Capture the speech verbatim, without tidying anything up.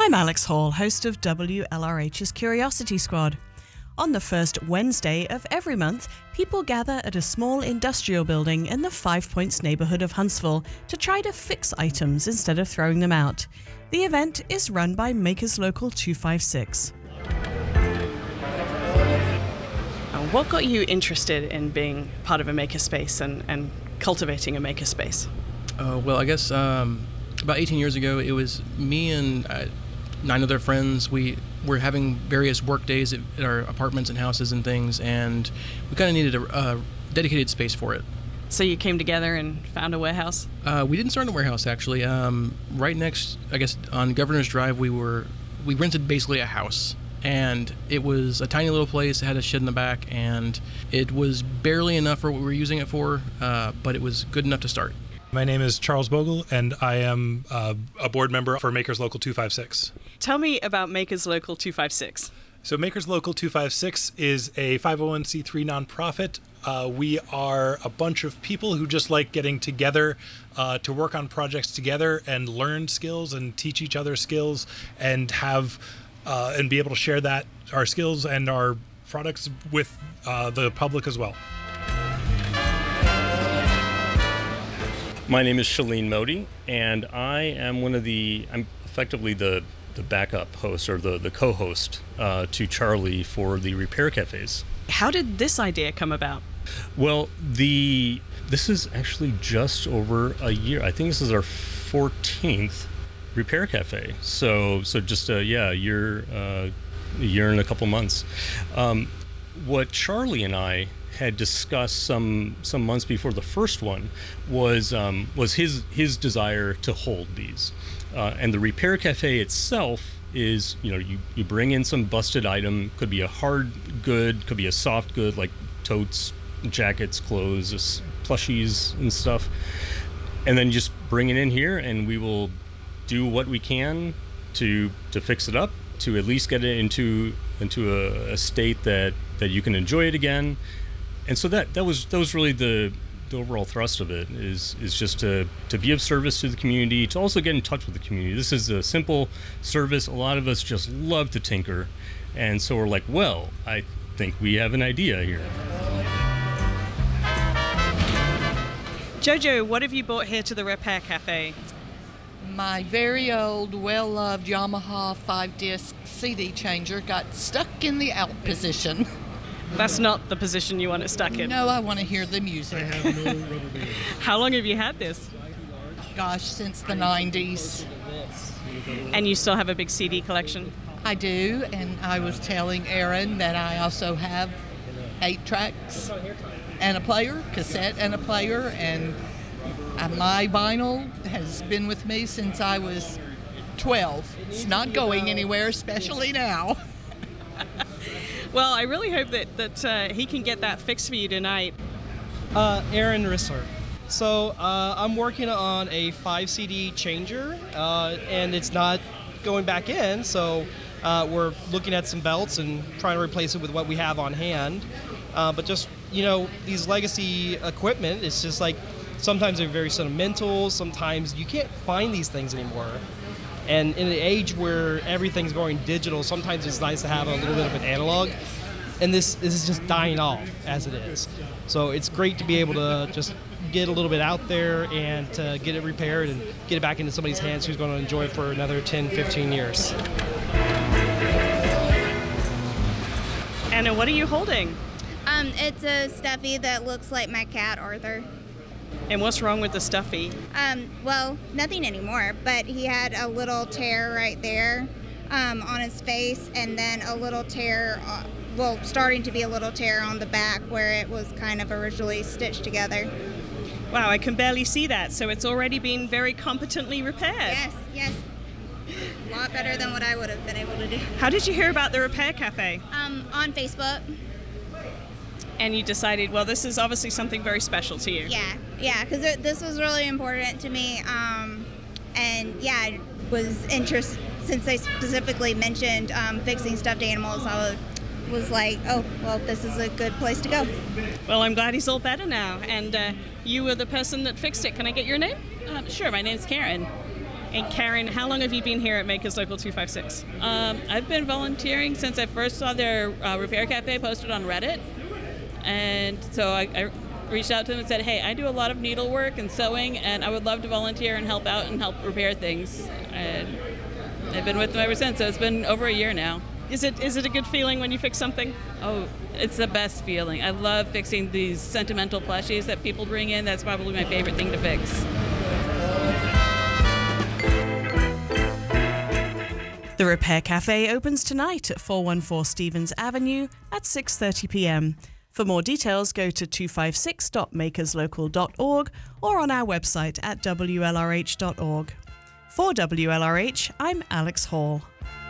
I'm Alex Hall, host of W L R H's Curiosity Squad. On the first Wednesday of every month, people gather at a small industrial building in the Five Points neighbourhood of Huntsville to try to fix items instead of throwing them out. The event is run by Makers Local two five six. What got you interested in being part of a makerspace and, and cultivating a makerspace? Uh, well, I guess um, about eighteen years ago, it was me and uh, nine other friends. We were having various work days at, at our apartments and houses and things, and we kind of needed a, a dedicated space for it. So you came together and found a warehouse? Uh, we didn't start in a warehouse, actually. Um, right next, I guess, on Governor's Drive, we were we rented basically a house. And it was a tiny little place. It had a shed in the back, and it was barely enough for what we were using it for, uh, but it was good enough to start. My name is Charles Bogle, and I am uh, a board member for Makers Local two five six. Tell me about Makers Local two five six. So Makers Local two five six is a five oh one c three nonprofit. Uh, we are a bunch of people who just like getting together uh, to work on projects together and learn skills and teach each other skills and have Uh, and be able to share that, our skills and our products with uh, the public as well. My name is Shalene Modi, and I am one of the, I'm effectively the, the backup host or the, the co-host uh, to Charlie for the Repair Cafes. How did this idea come about? Well, the this is actually just over a year. I think this is our fourteenth Repair Cafe. So, so just a yeah, a year, uh, a year and a couple months. Um, what Charlie and I had discussed some some months before the first one was um, was his his desire to hold these, uh, and the Repair Cafe itself is, you know, you you bring in some busted item, could be a hard good, could be a soft good like totes, jackets, clothes, plushies and stuff, and then just bring it in here, and we will do what we can to to fix it up, to at least get it into into a, a state that that you can enjoy it again. And so that that was that was really the the overall thrust of it, is is just to to be of service to the community, to also get in touch with the community. This is a simple service. A lot of us just love to tinker, and so we're like, well, I think we have an idea here. Jojo, what have you brought here to the Repair Cafe? My very old, well-loved Yamaha five-disc C D changer got stuck in the out position. That's not the position you want it stuck in. No, I want to hear the music. I have no rubber band. How long have you had this? Gosh, since the nineties. And you still have a big C D collection? I do, and I was telling Aaron that I also have eight tracks and a player, cassette and a player, and Uh, my vinyl has been with me since I was twelve. It's not going anywhere, especially now. Well, I really hope that, that uh, he can get that fixed for you tonight. Uh, Aaron Rissler. So uh, I'm working on a five C D changer, uh, and it's not going back in, so uh, we're looking at some belts and trying to replace it with what we have on hand. Uh, but just, you know, these legacy equipment, it's just like, sometimes they're very sentimental, sometimes you can't find these things anymore. And in an age where everything's going digital, sometimes it's nice to have a little bit of an analog. And this, this is just dying off as it is. So it's great to be able to just get a little bit out there and to get it repaired and get it back into somebody's hands who's going to enjoy it for another ten, fifteen years. Anna, what are you holding? Um, it's a stuffy that looks like my cat, Arthur. And what's wrong with the stuffy? Um, well, nothing anymore, but he had a little tear right there um, on his face, and then a little tear, uh, well, starting to be a little tear on the back where it was kind of originally stitched together. Wow, I can barely see that, so it's already been very competently repaired. Yes, yes. A lot better than what I would have been able to do. How did you hear about the Repair Cafe? Um, on Facebook. And you decided, well, this is obviously something very special to you. Yeah, yeah, because this was really important to me. Um, and yeah, I was interested, since they specifically mentioned um, fixing stuffed animals, I was like, oh, well, this is a good place to go. Well, I'm glad he's all better now. And uh, you were the person that fixed it. Can I get your name? Um, sure, my name's Karen. And Karen, how long have you been here at Makers Local two five six? Um, I've been volunteering since I first saw their uh, Repair Cafe posted on Reddit. And so I, I reached out to them and said, hey, I do a lot of needlework and sewing, and I would love to volunteer and help out and help repair things. And I've been with them ever since, so it's been over a year now. Is it is it a good feeling when you fix something? Oh, it's the best feeling. I love fixing these sentimental plushies that people bring in. That's probably my favorite thing to fix. The Repair Cafe opens tonight at four one four Stevens Avenue at six thirty p.m. For more details, go to two five six dot makers local dot org or on our website at w l r h dot org. For W L R H, I'm Alex Hall.